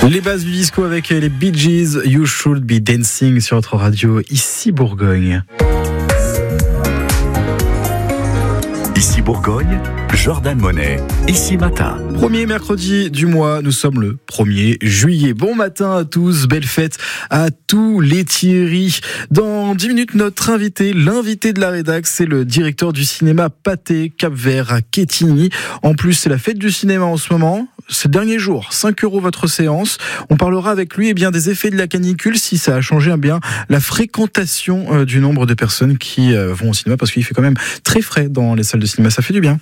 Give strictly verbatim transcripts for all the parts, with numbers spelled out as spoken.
Les bases du disco avec les Bee Gees, You Should Be Dancing sur notre radio, ici Bourgogne. Ici Bourgogne, Jordan Monet, ici matin. Premier mercredi du mois, nous sommes le premier juillet. Bon matin à tous, belle fête à tous les Thierry. Dans dix minutes, notre invité, l'invité de la rédac, c'est le directeur du cinéma Pathé Cap-Vert à Quetigny. En plus, c'est la fête du cinéma en ce moment. C'est le dernier jour, cinq euros votre séance. On parlera avec lui eh bien, des effets de la canicule, si ça a changé eh bien, la fréquentation euh, du nombre de personnes qui euh, vont au cinéma, parce qu'il fait quand même très frais dans les salles de cinéma, ça fait du bien.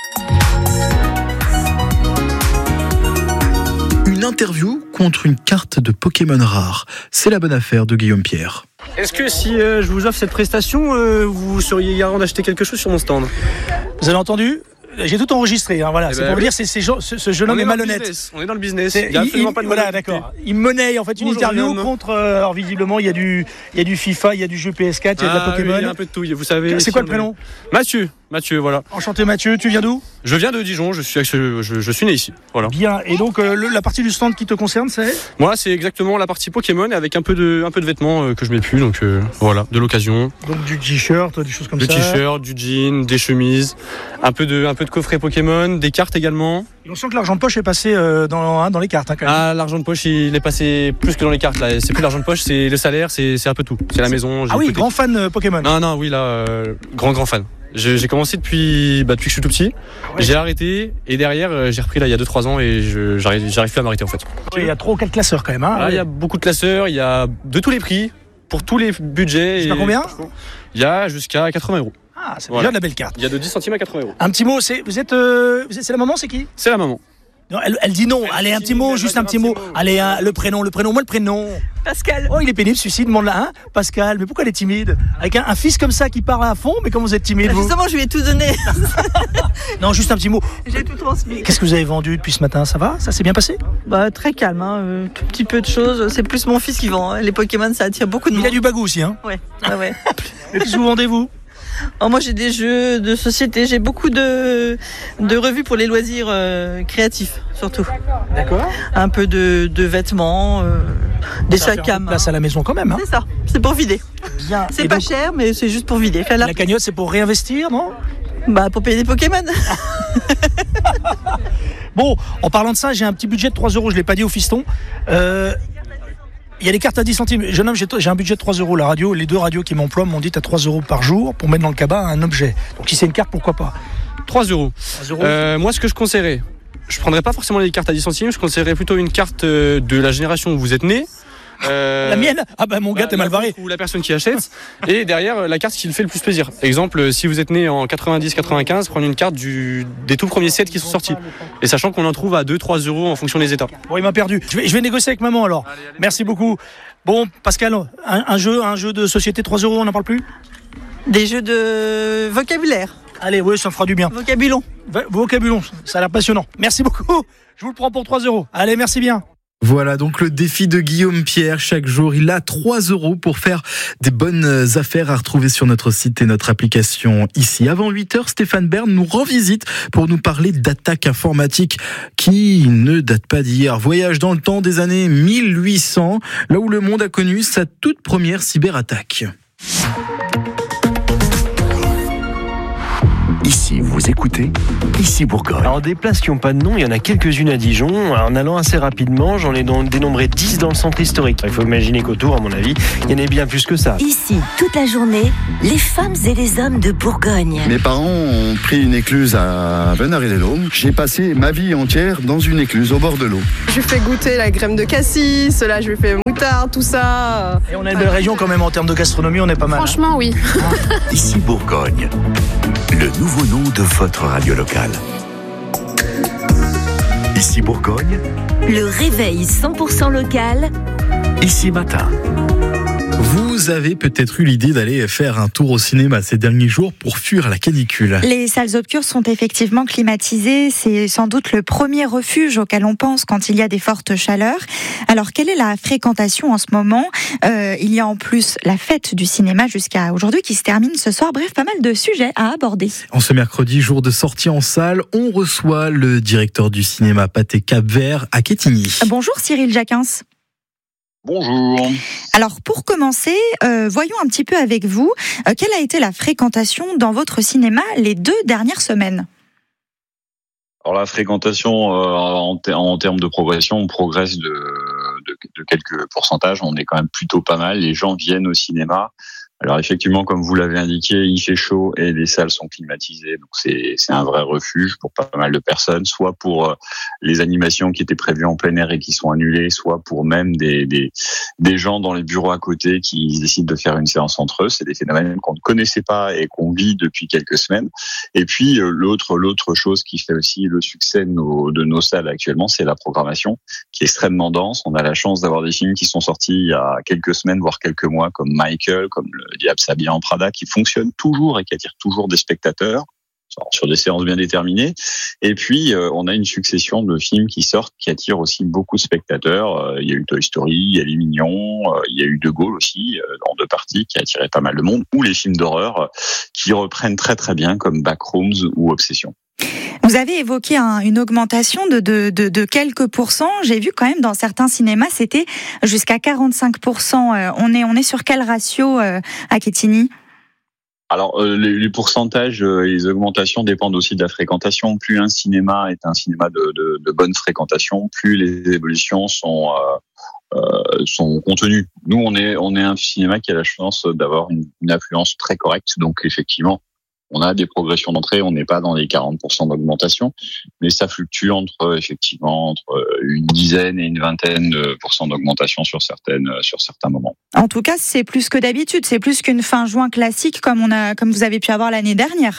Une interview contre une carte de Pokémon rare. C'est la bonne affaire de Guillaume Pierre. Est-ce que si euh, je vous offre cette prestation, euh, vous seriez garant d'acheter quelque chose sur mon stand ? Vous avez entendu ? J'ai tout enregistré, hein, voilà. Eh c'est ben, pour oui. dire, c'est, c'est, ce, ce jeune homme est malhonnête. On est dans le business. C'est, il y a absolument il, pas de voilà, d'accord. Il monnaie en fait une Bonjour, interview contre. Euh, alors visiblement, il y a du, il y a du FIFA, il y a du jeu P S quatre, il y a ah, de la Pokémon. Oui, il y a un peu de tout. Vous savez. C'est quoi le prénom ? Mathieu. Mathieu, voilà. Enchanté Mathieu. Tu viens d'où ? Je viens de Dijon. Je suis, je, je, je suis né ici. Voilà. Bien. Et donc euh, le, la partie du stand qui te concerne, c'est ? Moi, c'est exactement la partie Pokémon avec un peu de, un peu de vêtements euh, que je mets plus. Donc euh, voilà, de l'occasion. Donc du t-shirt, des choses comme du ça. Du t-shirt, du jean, des chemises, un peu de, un peu de coffret Pokémon, des cartes également. Et on sent que l'argent de poche est passé euh, dans, hein, dans les cartes. Hein, quand même. Ah, l'argent de poche, il est passé plus que dans les cartes. Là. C'est plus l'argent de poche, c'est le salaire, c'est, c'est un peu tout. C'est la maison. Ah oui, écouté. Grand fan euh, Pokémon. Non, non, oui, là, euh, grand, grand fan. J'ai, j'ai commencé depuis, bah, depuis que je suis tout petit. Ah ouais. J'ai arrêté et derrière, euh, j'ai repris là il y a deux trois ans et je, j'arrive, j'arrive plus à m'arrêter en fait. Oui, il y a trois ou quatre classeurs quand même. Hein, là, oui. Il y a beaucoup de classeurs, il y a de tous les prix, pour tous les budgets. Jusqu'à combien ? Il y a jusqu'à quatre-vingts euros. Ah, c'est voilà. Déjà de la belle carte. Il y a de dix centimes à quatre-vingts euros. Un petit mot, c'est, vous êtes, euh, vous êtes, c'est la maman, c'est qui ? C'est la maman. Non, elle, elle dit non. Elle Allez, un petit mot, juste un petit mot. mot. Allez, hein, le prénom, le prénom, moi le prénom. Pascal. Oh, il est pénible, celui-ci, demande-la, hein. Pascal, mais pourquoi elle est timide ? Avec un, un fils comme ça qui parle à fond, mais comment vous êtes timide, bah, vous ? Justement, je lui ai tout donné. Non, juste un petit mot. J'ai tout transmis. Qu'est-ce que vous avez vendu depuis ce matin ? Ça va ? Ça s'est bien passé ? Bah, très calme, hein. Euh, tout petit peu de choses. C'est plus mon fils qui vend. Hein. Les Pokémon, ça attire beaucoup de monde. Il a du bagou aussi, hein. Ouais, ouais, ouais. Et qu'est-ce que vous vendez, vous ? Alors moi j'ai des jeux de société, j'ai beaucoup de, de revues pour les loisirs euh, créatifs surtout. D'accord. Un peu de, de vêtements, euh, des ça sacs à main. Place à la maison quand même. Hein. C'est ça, c'est pour vider. Bien. C'est Et pas donc, cher mais c'est juste pour vider. La, la cagnotte c'est pour réinvestir, non ? Bah pour payer des Pokémon. Bon, en parlant de ça, j'ai un petit budget de trois euros, je l'ai pas dit au fiston. Euh, Il y a des cartes à dix centimes. Jeune homme, j'ai, j'ai un budget de trois euros. La radio, les deux radios qui m'emploient m'ont dit à trois euros par jour pour mettre dans le cabas un objet. Donc si c'est une carte, pourquoi pas ? trois euros. Euh, moi, ce que je conseillerais, je prendrais pas forcément les cartes à dix centimes, je conseillerais plutôt une carte de la génération où vous êtes né. Euh, la mienne ? Ah bah mon gars, bah, t'es mal barré. Ou la personne qui achète. Et derrière, la carte qui le fait le plus plaisir. Exemple, si vous êtes né en quatre-vingt-dix quatre-vingt-quinze, prenez une carte du, des tout premiers sets qui sont sortis. Et sachant qu'on en trouve à deux trois euros en fonction des états. Bon, il m'a perdu. Je vais, je vais négocier avec maman alors. Allez, allez. Merci beaucoup. Bon, Pascal, un, un jeu, un jeu de société, trois euros, on n'en parle plus ? Des jeux de vocabulaire. Allez, oui, ça me fera du bien. Vocabulon. V- vocabulon, ça a l'air passionnant. Merci beaucoup. Je vous le prends pour trois euros. Allez, merci bien. Voilà donc le défi de Guillaume Pierre. Chaque jour, il a trois euros pour faire des bonnes affaires à retrouver sur notre site et notre application ici. Avant huit heures, Stéphane Bern nous revisite pour nous parler d'attaques informatiques qui ne datent pas d'hier. Voyage dans le temps des années mille huit cents, là où le monde a connu sa toute première cyberattaque. Ici, vous écoutez Ici Bourgogne. Alors des places qui n'ont pas de nom, il y en a quelques-unes à Dijon. En allant assez rapidement, j'en ai dénombré dix dans le centre historique. Il faut imaginer qu'autour, à mon avis, il y en a bien plus que ça. Ici, toute la journée, les femmes et les hommes de Bourgogne. Mes parents ont pris une écluse à Venaré-les-Laumes. J'ai passé ma vie entière dans une écluse au bord de l'eau. Je lui fais goûter la crème de cassis, là je lui fais moutarde, tout ça. Et on a une belle région quand même en termes de gastronomie, on est pas mal. Franchement, hein. oui. Ici Bourgogne, le nouveau nom de votre radio locale. Ici Bourgogne, le réveil cent pour cent local. Ici matin. Vous vous avez peut-être eu l'idée d'aller faire un tour au cinéma ces derniers jours pour fuir la canicule. Les salles obscures sont effectivement climatisées. C'est sans doute le premier refuge auquel on pense quand il y a des fortes chaleurs. Alors, quelle est la fréquentation en ce moment ? euh, Il y a en plus la fête du cinéma jusqu'à aujourd'hui qui se termine ce soir. Bref, pas mal de sujets à aborder. En ce mercredi, jour de sortie en salle, on reçoit le directeur du cinéma Pathé Cap-Vert à Quetigny. Bonjour Cyril Jacquins. Bonjour. Alors pour commencer, euh, voyons un petit peu avec vous, euh, quelle a été la fréquentation dans votre cinéma les deux dernières semaines ? Alors la fréquentation euh, en, ter- en termes de progression, on progresse de, de, de quelques pourcentages, on est quand même plutôt pas mal, les gens viennent au cinéma. Alors effectivement, comme vous l'avez indiqué, il fait chaud et les salles sont climatisées, donc c'est, c'est un vrai refuge pour pas mal de personnes, soit pour euh, les animations qui étaient prévues en plein air et qui sont annulées, soit pour même des, des, des gens dans les bureaux à côté qui décident de faire une séance entre eux. C'est des phénomènes qu'on ne connaissait pas et qu'on vit depuis quelques semaines. Et puis euh, l'autre, l'autre chose qui fait aussi le succès de nos, de nos salles actuellement, c'est la programmation qui est extrêmement dense. On a la chance d'avoir des films qui sont sortis il y a quelques semaines, voire quelques mois, comme Michael, comme le Diable s'habille en Prada, qui fonctionne toujours et qui attire toujours des spectateurs sur des séances bien déterminées. Et puis, euh, on a une succession de films qui sortent, qui attirent aussi beaucoup de spectateurs. Euh, il y a eu Toy Story, il y a Les Mignons, euh, il y a eu De Gaulle aussi, euh, en deux parties, qui a attiré pas mal de monde, ou les films d'horreur, euh, qui reprennent très très bien, comme Backrooms ou Obsession. Vous avez évoqué un, une augmentation de, de, de, de quelques pourcents. J'ai vu quand même dans certains cinémas, c'était jusqu'à quarante-cinq pour cent. Euh, on est, on est sur quel ratio euh, à Quetigny ? Alors, euh, les, les pourcentages euh, et les augmentations dépendent aussi de la fréquentation. Plus un cinéma est un cinéma de, de, de bonne fréquentation, plus les évolutions sont euh, euh, sont contenues. Nous, on est on est un cinéma qui a la chance d'avoir une, une affluence très correcte. Donc, effectivement, on a des progressions d'entrée, on n'est pas dans les quarante pour cent d'augmentation, mais ça fluctue entre effectivement entre une dizaine et une vingtaine de pourcents d'augmentation sur certaines sur certains moments. En tout cas, c'est plus que d'habitude, c'est plus qu'une fin juin classique comme on a comme vous avez pu avoir l'année dernière.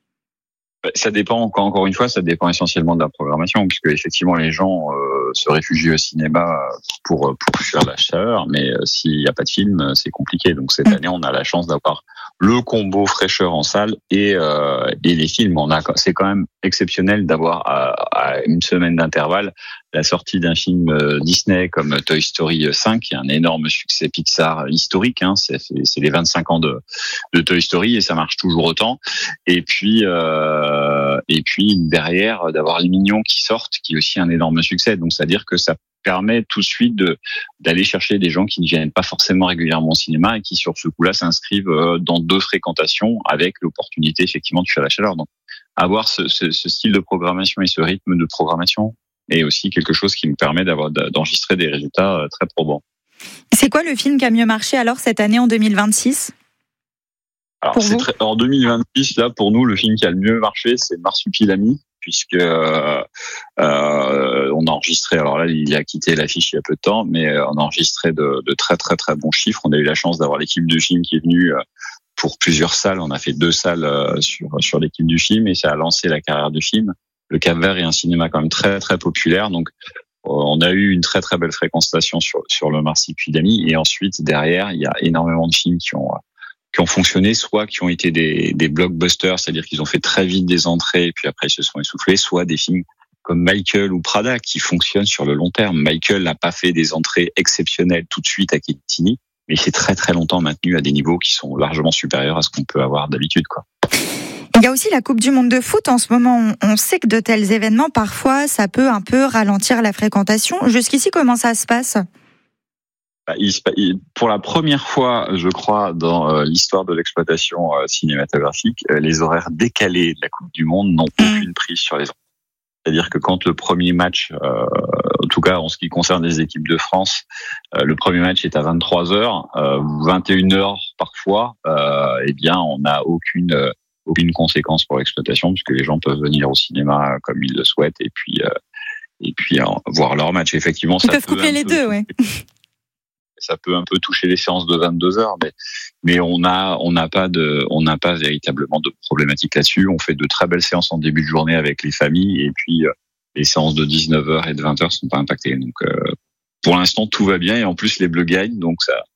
Ça dépend, encore, encore une fois, ça dépend essentiellement de la programmation, puisque effectivement les gens euh, se réfugient au cinéma pour pour fuir la chaleur, mais euh, s'il n'y a pas de film, c'est compliqué. Donc cette année, on a la chance d'avoir le combo fraîcheur en salle et euh, et les films. On a, c'est quand même exceptionnel d'avoir à, à une semaine d'intervalle la sortie d'un film Disney comme Toy Story cinq, qui est un énorme succès Pixar historique. Hein, c'est, c'est les vingt-cinq ans de, de Toy Story et ça marche toujours autant. Et puis euh, et puis derrière d'avoir Les Mignons qui sortent, qui est aussi un énorme succès. Donc c'est-à-dire que ça permet tout de suite de, d'aller chercher des gens qui ne viennent pas forcément régulièrement au cinéma et qui sur ce coup-là s'inscrivent dans deux fréquentations avec l'opportunité effectivement de fuir la chaleur. Donc avoir ce, ce, ce style de programmation et ce rythme de programmation est aussi quelque chose qui me permet d'avoir, d'enregistrer des résultats très probants. C'est quoi le film qui a mieux marché alors cette année en deux mille vingt-six ? Alors c'est très, en deux mille vingt-six, là pour nous le film qui a le mieux marché c'est Marsupilami, puisque euh, euh, on a enregistré, alors là il a quitté l'affiche il y a peu de temps, mais on a enregistré de, de très très très bons chiffres. On a eu la chance d'avoir l'équipe du film qui est venue pour plusieurs salles. On a fait deux salles sur sur l'équipe du film et ça a lancé la carrière du film. Le Cap-Vert est un cinéma quand même très très populaire, donc on a eu une très très belle fréquentation sur sur le Marsupilami. Et ensuite derrière il y a énormément de films qui ont qui ont fonctionné, soit qui ont été des, des blockbusters, c'est-à-dire qu'ils ont fait très vite des entrées et puis après ils se sont essoufflés, soit des films comme Michael ou Prada qui fonctionnent sur le long terme. Michael n'a pas fait des entrées exceptionnelles tout de suite à Quetigny, mais il s'est très très longtemps maintenu à des niveaux qui sont largement supérieurs à ce qu'on peut avoir d'habitude, quoi. Il y a aussi la Coupe du Monde de foot. En ce moment, on sait que de tels événements, parfois, ça peut un peu ralentir la fréquentation. Jusqu'ici, comment ça se passe ? Pour la première fois, je crois, dans l'histoire de l'exploitation cinématographique, les horaires décalés de la Coupe du Monde n'ont aucune prise sur les horaires. C'est-à-dire que quand le premier match, euh, en tout cas en ce qui concerne les équipes de France, euh, le premier match est à vingt-trois heures, euh, vingt et une heures parfois, euh, eh bien on n'a aucune euh, aucune conséquence pour l'exploitation puisque les gens peuvent venir au cinéma comme ils le souhaitent et puis euh, et puis euh, voir leur match. Effectivement, ils ça peuvent peut coupler les deux, ouais. Ça peut un peu toucher les séances de vingt-deux heures, mais mais on a on n'a pas de on n'a pas véritablement de problématique là-dessus. On fait de très belles séances en début de journée avec les familles et puis euh, les séances de dix-neuf heures et de vingt heures sont pas impactées. Donc euh, pour l'instant tout va bien et en plus les Bleus gagnent, donc ça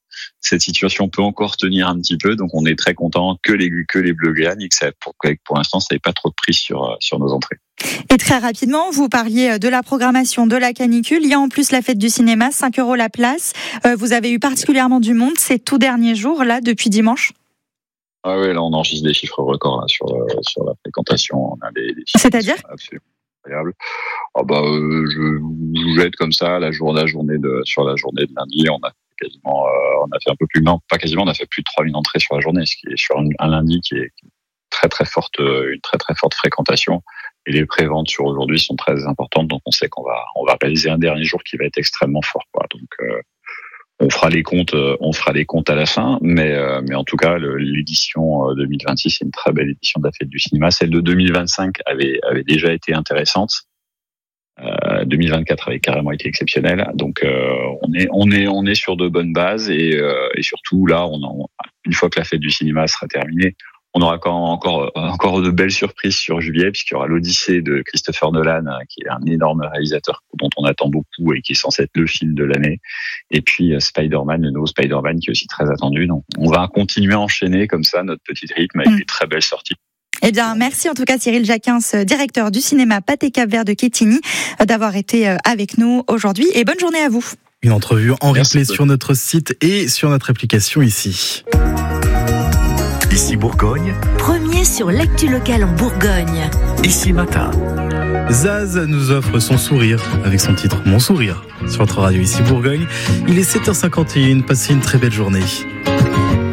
cette situation peut encore tenir un petit peu, donc on est très content que les que les Bleus gagnent et que ça, pour, que pour l'instant ça n'ait pas trop de prise sur sur nos entrées. Et très rapidement, vous parliez de la programmation de la canicule. Il y a en plus la fête du cinéma, cinq euros la place. Euh, vous avez eu particulièrement du monde ces tout derniers jours là depuis dimanche. Ah oui, là on enregistre des chiffres records là, sur euh, sur la fréquentation. On a des, des C'est-à-dire absolument incroyables. Ah bah euh, je vous jette comme ça la journée, la journée de sur la journée de lundi, on a quasiment, euh, on a fait un peu plus, non pas quasiment, on a fait plus de trois mille entrées sur la journée, ce qui est sur un, un lundi qui est très très forte, une très très forte fréquentation. Et les préventes sur aujourd'hui sont très importantes, donc on sait qu'on va on va réaliser un dernier jour qui va être extrêmement fort, quoi. Donc euh, on fera les comptes, on fera les comptes à la fin, mais euh, mais en tout cas le, l'édition deux mille vingt-six c'est une très belle édition de la fête du cinéma. Celle de deux mille vingt-cinq avait avait déjà été intéressante. Euh, deux mille vingt-quatre avait carrément été exceptionnelle. Donc euh, on est on est on est sur de bonnes bases et euh, et surtout là on en, une fois que la fête du cinéma sera terminée, on aura encore encore encore de belles surprises sur juillet, puisqu'il y aura l'Odyssée de Christopher Nolan, qui est un énorme réalisateur dont on attend beaucoup et qui est censé être le film de l'année. Et puis Spider-Man, le nouveau Spider-Man qui est aussi très attendu. Donc on va continuer à enchaîner comme ça notre petit rythme avec mmh. des très belles sorties. Eh bien, merci en tout cas Cyril Jacquins, directeur du cinéma Pathé Cap-Vert de Quetigny, d'avoir été avec nous aujourd'hui et bonne journée à vous. Une entrevue en replay sur notre site et sur notre application ici. Ici Bourgogne. Premier sur l'actu locale en Bourgogne. Ici Matin. Zaz nous offre son sourire avec son titre Mon sourire sur notre radio ici Bourgogne. Il est sept heures cinquante et un, passez une très belle journée.